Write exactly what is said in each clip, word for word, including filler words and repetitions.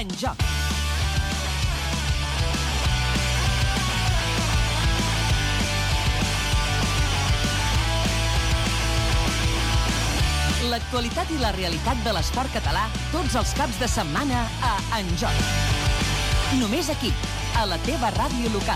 En Joc. L'actualitat i la realitat de l'esport català tots els caps de setmana a En Joc. Només aquí, a la teva ràdio local.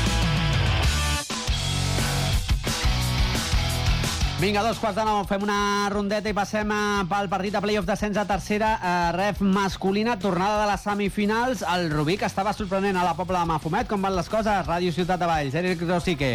Vinga, dos quarts de nou, fem una rondeta i passem pel partit de play-off descens a tercera, eh, ref masculina, tornada de les semifinals. El Rubí, que estava sorprenent a la Pobla de Mafumet. Com van les coses? Ràdio Ciutat de Valls, Eric Rosique.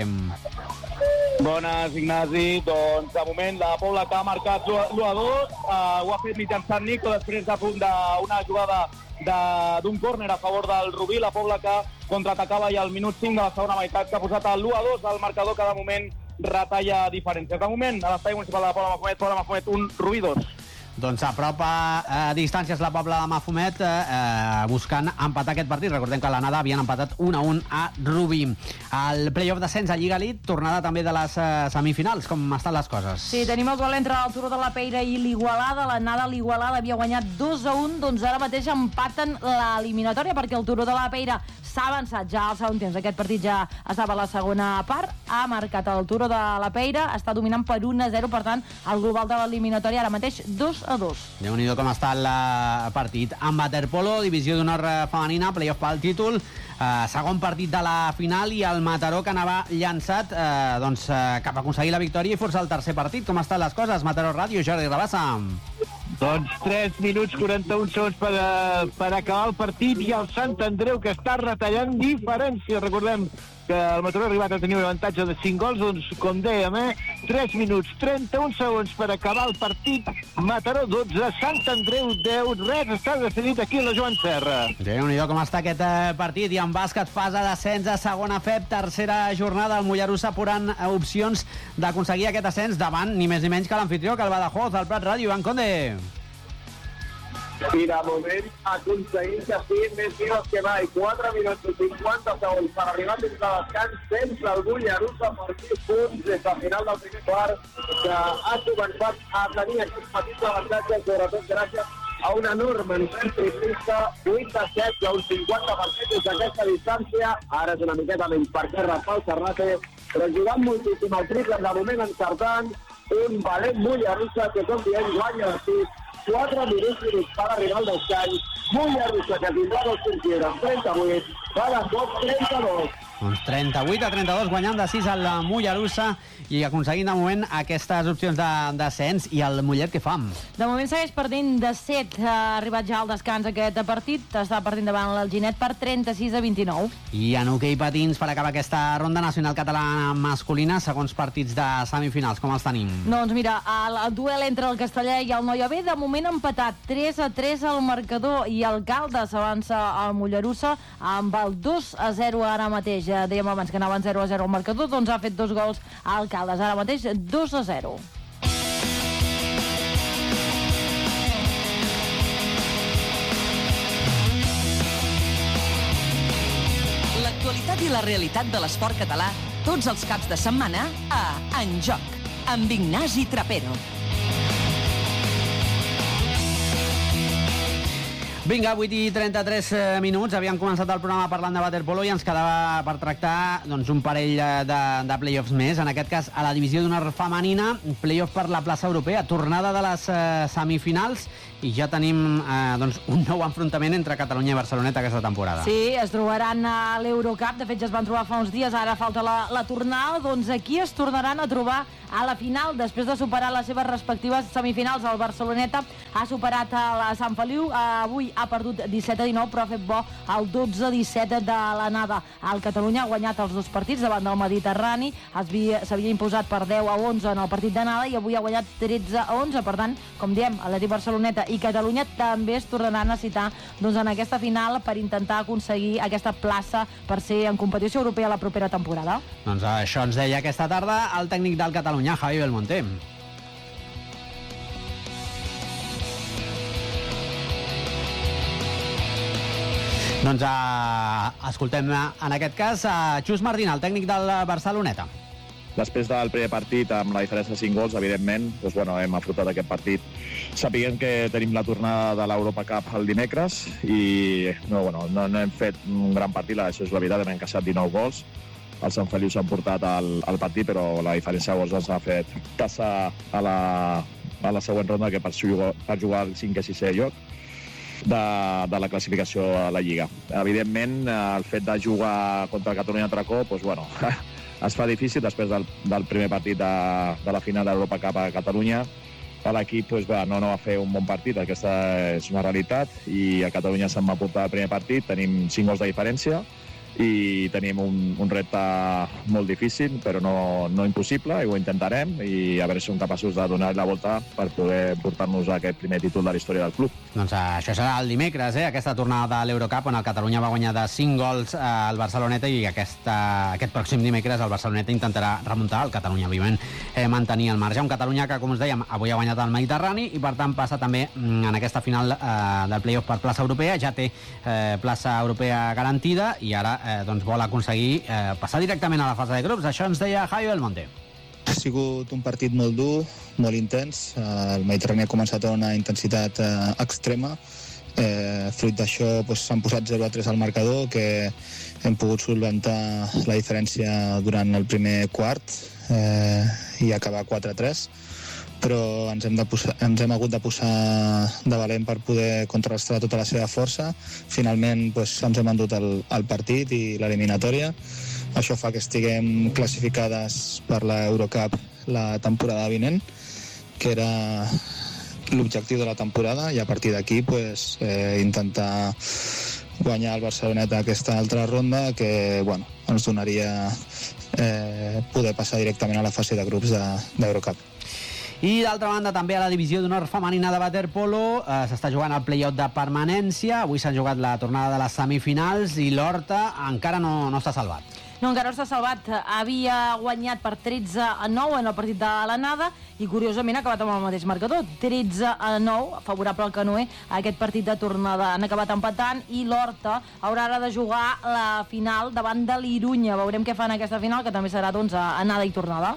Bones, Ignasi. Doncs, de moment, la Pobla que ha marcat l'u a dos. Uh, ho ha fet mitjançant Nico després de punt d'una jugada d'un córner a favor del Rubí. La Pobla que contraatacava ja al minut cinc de la segona meitat, que ha posat l'u a dos al marcador, que de moment retalla diferències. De moment, a l'estadi municipal de la Pobla de Mafumet, Pobla de Mafumet un, Rubí dos. Doncs apropa a distàncies la Pobla de Mafumet eh, buscant empatar aquest partit. Recordem que a l'anada havien empatat un a un a Rubí. El play-off descens a Lliga Elite, tornada també de les eh, semifinals. Com estan les coses? Sí, tenim el duel entre el Turó de la Peira i l'Igualada. L'anada l'Igualada havia guanyat dos a un, doncs ara mateix empaten l'eliminatòria perquè el Turó de la Peira s'ha avançat ja al segon temps. Aquest partit ja estava a la segona part. Ha marcat el Turó de la Peira, està dominant per un a zero, per tant, el global de l'eliminatòria ara mateix dos a dos. Déu-n'hi-do com està el partit. En waterpolo, divisió d'honor femenina, play-off pel títol, eh, segon partit de la final, i el Mataró, que anava llançat eh, doncs, eh, cap a aconseguir la victòria i forçar el tercer partit. Com estan les coses? Mataró Ràdio, Jordi Rabassa. Doncs tres minuts quaranta-un segons per, uh, per acabar el partit, i el Sant Andreu, que està retallant diferències. Recordem que el Mataró ha arribat a tenir un avantatge de cinc gols, doncs, com dèiem, eh, tres minuts trenta-un segons per acabar el partit. Mataró dotze, Sant Andreu deu, res està decidit aquí a la Joan Serra. Déu-n'hi-do com està aquest eh, partit. I en bàsquet, fase d'ascens a segona F E B, tercera jornada. El Mollerussa apurant eh, opcions d'aconseguir aquest ascens davant ni més ni menys que l'anfitrió, que el Badajoz. Al Prat Ràdio, Ivan Conde. I de moment aconseguint que siguin més vives que mai. quatre minuts i cinquanta segons per arribar fins a descans, sense el Mollerussa per sis punts des del final del primer quart, que ha començat a tenir aquests petits avantatges, sobretot gràcies a una enorme entret triplista, vuit a set, i a un cinquanta per cent des d'aquesta distància. Ara és una miqueta menys per terra pel Serrate, però jugant moltíssim el triple, de moment encertant un valent Mollerussa que, com diem, guanya de sis. quatre minuts i mig per arribar al descans. Mollerussa, que tindrà dos punts amb trenta-vuit, Badajoz trenta-dos. Doncs trenta-vuit a trenta-dos, guanyant de sis al Mollerussa i aconseguint de moment aquestes opcions d'ascens. I el Mollet què fa? De moment segueix perdent de set. Ha arribat ja al descans aquest partit. Està perdent davant l'Alginet per trenta-sis a vint-i-nou. I en hoquei patins, per acabar aquesta ronda nacional catalana masculina, segons partits de semifinals, com els tenim? Doncs mira, el, el duel entre el Castellà i el Noia B, de moment empatat tres a tres al marcador, i el Caldes avança al Mollerussa amb el dos a zero ara mateix. Ja dèiem abans que anaven zero a zero al marcador, doncs ha fet dos gols al Caldes, ara mateix dos a zero. L'actualitat i la realitat de l'esport català tots els caps de setmana a En Joc, amb Ignasi Trapero. Vinga, vuit i trenta-tres minuts. Havíem començat el programa parlant de waterpolo i ens quedava per tractar doncs, un parell de, de play-offs més. En aquest cas, a la divisió d'honor femenina, play-off per la plaça europea, tornada de les eh, semifinals, i ja tenim eh, doncs, un nou enfrontament entre Catalunya i Barceloneta aquesta temporada. Sí, es trobaran a l'Eurocup. De fet, ja es van trobar fa uns dies, ara falta la, la tornada. Doncs aquí es tornaran a trobar a la final, després de superar les seves respectives semifinals. El Barceloneta ha superat a la Sant Feliu, avui ha perdut disset a dinou, però ha fet bo el dotze a disset de l'anada. El Catalunya ha guanyat els dos partits davant del Mediterrani, s'havia imposat per deu a onze en el partit d'anada i avui ha guanyat tretze a onze. Per tant, com diem, Atlètic Barceloneta i Catalunya també es tornaran a citar doncs, en aquesta final per intentar aconseguir aquesta plaça per ser en competició europea la propera temporada. Doncs això ens deia aquesta tarda el tècnic del Catalunya, Javi Belmonte. Doncs uh, escoltem en aquest cas a Xus Martín, el tècnic del Barceloneta. després del primer partit, amb la diferència de cinc gols, evidentment, doncs, bueno, hem afrontat aquest partit sapiguent que tenim la tornada de l'Europa Cup el dimecres i no, bueno, no, no hem fet un gran partit, això és la veritat, hem encaixat dinou gols. Els Sant Feliu s'han portat al, al partit, però la diferència de gols ens ha fet passar a la, a la següent ronda, que per jugar, per jugar al cinquè i sisè lloc de, de la classificació a la Lliga. Evidentment, el fet de jugar contra el Catalunya altre cop, doncs, bueno, es fa difícil després del, del primer partit de, de la final d'Europa Cup a Catalunya. L'equip doncs, va, no, no va fer un bon partit, aquesta és una realitat, i a Catalunya se'n va portar el primer partit, tenim cinc gols de diferència, i tenim un, un repte molt difícil, però no, no impossible, i ho intentarem, i a veure si som capaços de donar la volta per poder portar-nos a aquest primer títol de la història del club. Doncs això serà el dimecres, eh? Aquesta tornada de l'Eurocup, on el Catalunya va guanyar de cinc gols al Barceloneta, i aquesta, aquest pròxim dimecres el Barceloneta intentarà remuntar, el Catalunya, òbviament, eh, mantenir el marge. Un Catalunya que, com us dèiem, avui ha guanyat el Mediterrani, i per tant passa també en aquesta final eh, del play-off per plaça europea, ja té eh, plaça europea garantida, i ara Eh, doncs vol aconseguir eh, passar directament a la fase de grups. Això ens deia Javi Belmonte. Ha sigut un partit molt dur, molt intens. Eh, el Mediterrani ha començat a una intensitat eh, extrema. Eh, fruit d'això doncs, s'han posat zero a tres al marcador, que hem pogut solventar la diferència durant el primer quart eh, i acabar quatre a tres. Però ens hem, de posar, ens hem hagut de posar de valent per poder contrarrestar tota la seva força. Finalment doncs, ens hem endut el, el partit i l'eliminatòria. Això fa que estiguem classificades per l'Eurocup la temporada vinent, que era l'objectiu de la temporada, i a partir d'aquí pues, eh, intentar guanyar el Barceloneta aquesta altra ronda, que bueno, ens donaria eh, poder passar directament a la fase de grups d'Eurocup. De, I d'altra banda, també a la divisió d'honor femenina de waterpolo eh, s'està jugant el play-off de permanència. Avui s'han jugat la tornada de les semifinals i l'Horta encara no, no està salvat. No, encara no està salvat. Havia guanyat per tretze a nou en el partit de l'anada i, curiosament, ha acabat amb el mateix marcador. tretze a nou, favorable al Canoe. Aquest partit de tornada han acabat empatant, i l'Horta haurà ara de jugar la final davant de l'Irunya. Veurem què fa en aquesta final, que també serà doncs, anada i tornada.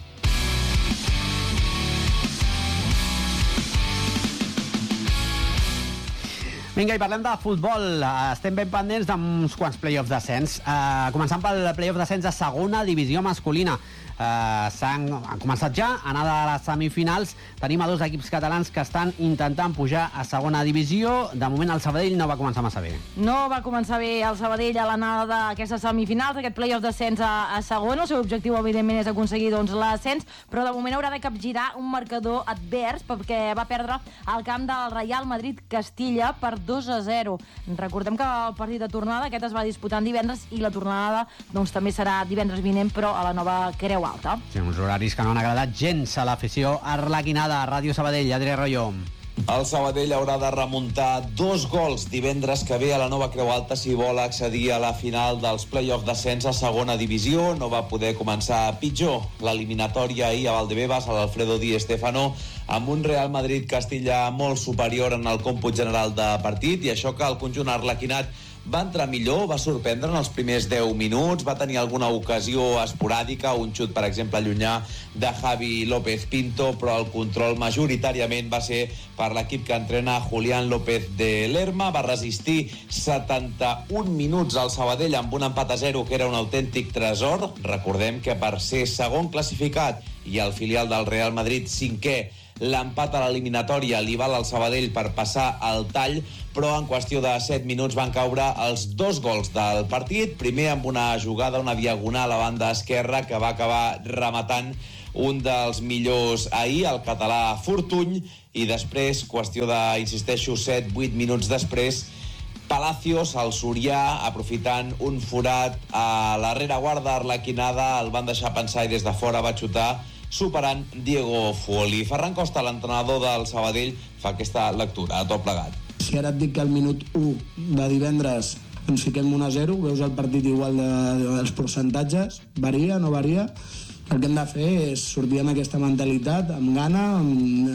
Vinga, i parlem de futbol. Estem ben pendents d'uns quants play-offs d'ascens. Uh, començant pel play-off d'ascens a segona divisió masculina. Uh, s'han, han començat ja, anada a les semifinals. Tenim a dos equips catalans que estan intentant pujar a segona divisió. De moment el Sabadell no va començar massa bé. No va començar bé el Sabadell a l'anada d'aquestes semifinals, aquest play-off d'ascens a, a segona. El seu objectiu, evidentment, és aconseguir doncs, l'ascens, però de moment haurà de capgirar un marcador advers, perquè va perdre al camp del Real Madrid Castilla per dos a zero. Recordem que el partit de tornada aquest es va disputar divendres, i la tornada doncs, també serà divendres vinent, però a la nova Creu Alta. Sí, uns horaris que no han agradat gens a l'afició arlequinada. Ràdio Sabadell, Adrià Royo. El Sabadell haurà de remuntar dos gols divendres que ve a la nova Creu Alta si vol accedir a la final dels play-off d'ascens a segona divisió. No va poder començar pitjor l'eliminatòria ahir a Valdebebas, a l'Alfredo Di Stéfano, amb un Real Madrid Castilla molt superior en el còmput general de partit, i això que el conjunt arlequinat va entrar millor, va sorprendre en els primers deu minuts, va tenir alguna ocasió esporàdica, un xut, per exemple, llunyà de Javi López Pinto, però el control majoritàriament va ser per l'equip que entrena Julián López de Lerma. Va resistir setanta-un minuts al Sabadell amb un empat a zero, que era un autèntic tresor. Recordem que per ser segon classificat i el filial del Real Madrid cinquè, l'empat a l'eliminatòria li val al Sabadell per passar al tall, però en qüestió de set minuts van caure els dos gols del partit. Primer amb una jugada, una diagonal a banda esquerra, que va acabar rematant un dels millors ahir, el català Fortuny, i després, qüestió de, insisteixo, set vuit minuts després, Palacios, el sorià, aprofitant un forat a la rereguarda arlequinada, el van deixar pensar i des de fora va xutar, superant Diego Fuoli. Ferran Costa, l'entrenador del Sabadell, fa aquesta lectura a tot plegat. Si ara et dic que al minut u de divendres ens fiquem un a zero, veus el partit igual de, dels percentatges, varia, no varia. El que hem de fer és sortir amb aquesta mentalitat, amb gana, amb,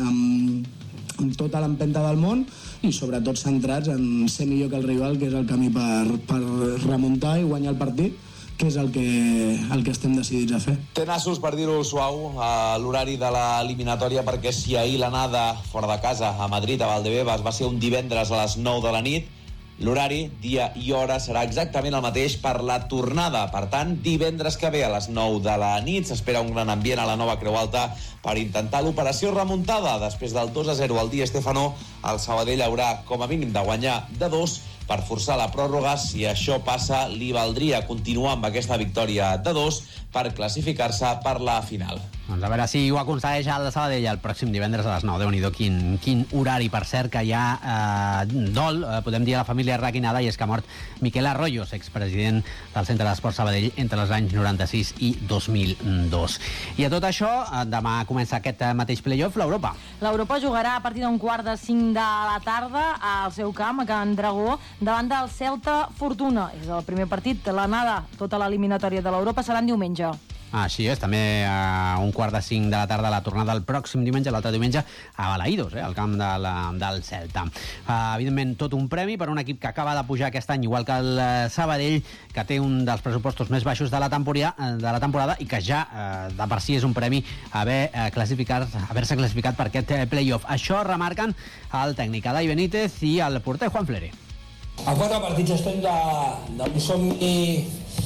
amb, amb tota l'empenta del món, i sobretot centrats en ser millor que el rival, que és el camí per, per remuntar i guanyar el partit, què és el que, el que estem decidits a fer. Té nassos, per dir-ho suau, a l'horari de l'eliminatòria, perquè si ahir l'anada fora de casa a Madrid, a Valdebebas, va ser un divendres a les nou de la nit, l'horari, dia i hora, serà exactament el mateix per la tornada. Per tant, divendres que ve a les nou de la nit s'espera un gran ambient a la nova Creu Alta per intentar l'operació remuntada. Després del dos a zero al Di Stéfano, el Sabadell haurà com a mínim de guanyar de dos per forçar la pròrroga. Si això passa, li valdria continuar amb aquesta victòria de dos per classificar-se per la final. Doncs a veure si ho aconsegueix el Sabadell el pròxim divendres a les nou. Déu-n'hi-do, quin, quin horari. Per cert, que hi ha eh, dol, eh, podem dir, a la família Requinada, i és que ha mort Miquel Arroyos, expresident del Centre d'Esports Sabadell entre els anys noranta-sis i dos mil dos. I a tot això, eh, demà comença aquest mateix playoff, l'Europa. L'Europa jugarà a partir d'un quart de cinc de la tarda al seu camp, a Can Dragó, davant del Celta Fortuna. És el primer partit, l'anada, tota l'eliminatòria de l'Europa serà en diumenge. Ah, així és, també a un quart de cinc de la tarda la tornada el pròxim diumenge, l'altre diumenge a Balaïdos, eh, al camp de la, del Celta. Uh, evidentment, tot un premi per un equip que acaba de pujar aquest any, igual que el Sabadell, que té un dels pressupostos més baixos de la temporada, de la temporada i que ja uh, de per si és un premi haver uh, classificat, haver-se classificat per aquest uh, playoff. Això remarquen el tècnic Adai Benítez i el porter Juan Flere. A quatre partits estem d'un somni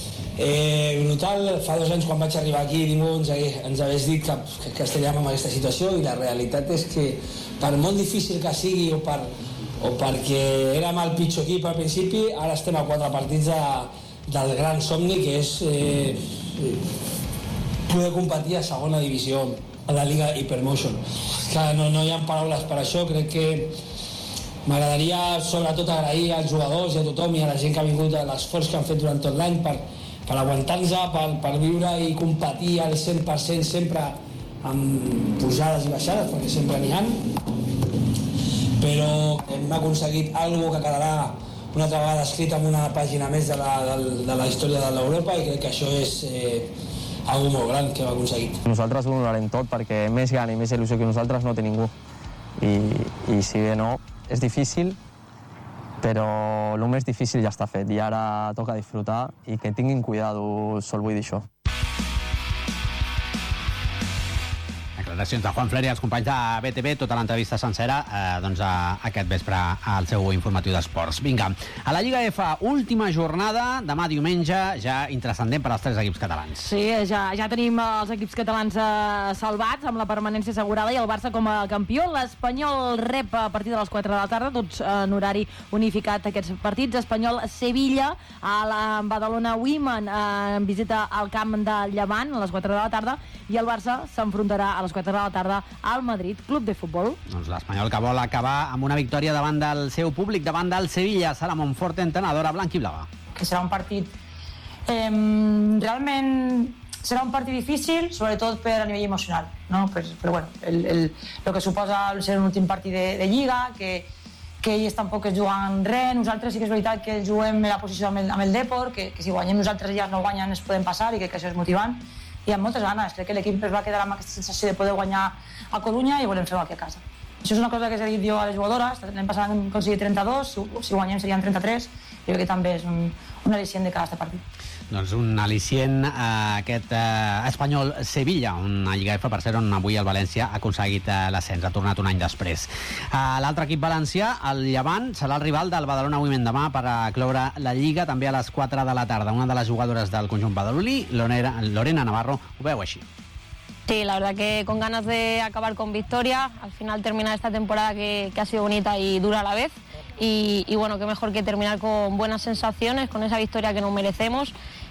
eh, brutal. Fa dos anys, quan vaig arribar aquí, ningú ens, ens hagués dit que, que, que estaríem en aquesta situació, i la realitat és que, per molt difícil que sigui o, per, o perquè érem el pitjor equip al principi, ara estem a quatre partits de, del gran somni, que és eh, poder competir a segona divisió a la Liga Hypermotion. Que no, no hi ha paraules per això. Crec que m'agradaria sobretot agrair als jugadors i a tothom i a la gent que ha vingut, a l'esforç que han fet durant tot l'any per, per aguantar-nos, per, per viure i competir al cent per cent sempre amb pujades i baixades, perquè sempre n'hi ha. Però hem aconseguit alguna que quedarà una altra vegada escrita en una pàgina més de la, de, de la història de l'Europa, i crec que això és eh, algo molt gran que hem aconseguit. Nosaltres ho donarem tot, perquè més gana i més il·lusió que nosaltres no té ningú. I, i si bé no, és difícil, però el més difícil ja està fet i ara toca disfrutar i que tinguin cuidado, sol vull dir això. Declaracions de Juan Flere i els companys de B T V, tota l'entrevista sencera eh, doncs a, aquest vespre al seu informatiu d'esports. Vinga, a la Lliga F, última jornada, demà diumenge, ja intrascendent per als tres equips catalans. Sí, ja, ja tenim els equips catalans eh, salvats, amb la permanència assegurada, i el Barça com a campió. L'Espanyol rep a partir de les quatre de la tarda, tots en horari unificat aquests partits. Espanyol-Sevilla, a la Badalona Women eh, en visita al camp de Llevant a les quatre de la tarda, i el Barça s'enfrontarà a les quatre de la tarda al Madrid Club de Futbol. Doncs l'Espanyol, que vol acabar amb una victòria davant del seu públic, davant del Sevilla. Sara Monforte, entrenadora blanquiblava. Que serà un partit eh, realment serà un partit difícil, sobretot per a nivell emocional, no? Però, però bueno, el, el, el que suposa ser un últim partit de, de Lliga, que, que ells tampoc es juguen res. Nosaltres sí que és veritat que juguem en la posició amb el, amb el Depor, que, que si guanyem nosaltres i ells no guanyen es poden passar, i que, que això és motivant. I amb moltes ganes. Crec que l'equip es va quedar amb aquesta sensació de poder guanyar a Corunya i volem fer-ho aquí a casa. Això és una cosa que s'ha dit jo a les jugadores. L'any passat hem aconseguit trenta-dos, si guanyem serien trenta-tres. Jo crec que també és un, un al·licient de cada partit. Doncs un al·licient eh, aquest eh, Espanyol-Sevilla, una Lliga F, per ser, on avui el València ha aconseguit eh, l'ascens, ha tornat un any després. Eh, L'altre equip valencià, el Llevant, serà el rival del Badalona Women demà per a cloure la Lliga, també a les quatre de la tarda. Una de les jugadores del conjunt badaloní, Lorena, Lorena Navarro, ho veu així. Sí, la verdad que con ganas de acabar con victoria, al final terminar esta temporada que, que ha sido bonita y dura a la vez, y, y bueno, qué mejor que terminar con buenas sensaciones, con esa victoria que nos merecemos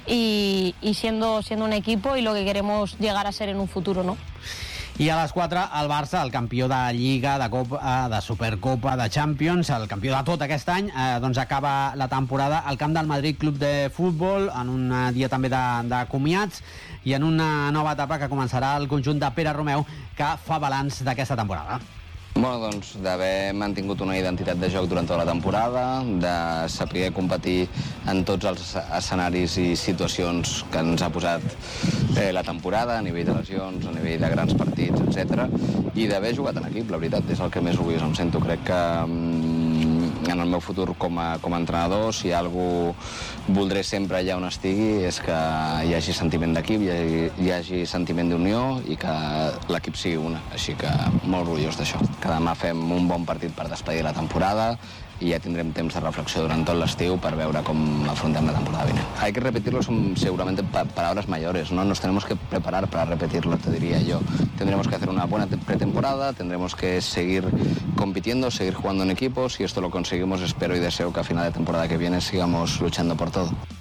y, y siendo, siendo un equipo y lo que queremos llegar a ser en un futuro, ¿no? I a les quatre, el Barça, el campió de Lliga, de Copa, de Supercopa, de Champions, el campió de tot aquest any, eh, doncs acaba la temporada al camp del Madrid Club de Futbol, en un dia també de, de comiats, i en una nova etapa que començarà el conjunt de Pere Romeu, que fa balanç d'aquesta temporada. Bueno, doncs, d'haver mantingut una identitat de joc durant tota la temporada, de saber competir en tots els escenaris i situacions que ens ha posat eh, la temporada, a nivell de lesions, a nivell de grans partits, etcètera, i d'haver jugat en equip, la veritat, és el que més orgullós em sento. Crec que mm, en el meu futur com a, com a entrenador, si algú voldré sempre allà on estigui, és que hi hagi sentiment d'equip, hi hagi, hi hagi sentiment d'unió i que l'equip sigui una. Així que molt orgullós d'això. Que demà fem un bon partit per despedir la temporada y ya tendremos temps de reflexión durante todo el estiu para ver cómo afrontamos la temporada vinent. Hay que repetirlo, son seguramente pa palabras mayores, ¿no? Nos tenemos que preparar para repetirlo, te diría yo. Tendremos que hacer una buena pretemporada, tendremos que seguir compitiendo, seguir jugando en equipos y esto lo conseguimos, espero y deseo que a final de temporada que viene sigamos luchando por todo.